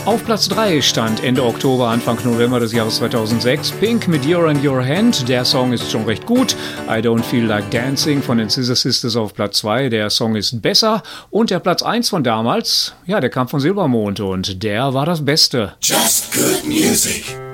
Auf Platz 3 stand Ende Oktober, Anfang November des Jahres 2006 Pink mit You're in Your Hand. Der Song ist schon recht gut. I Don't Feel Like Dancing von den Scissor Sisters auf Platz 2. Der Song ist besser. Und der Platz 1 von damals, ja, der kam von Silbermond und der war das Beste. Just good music.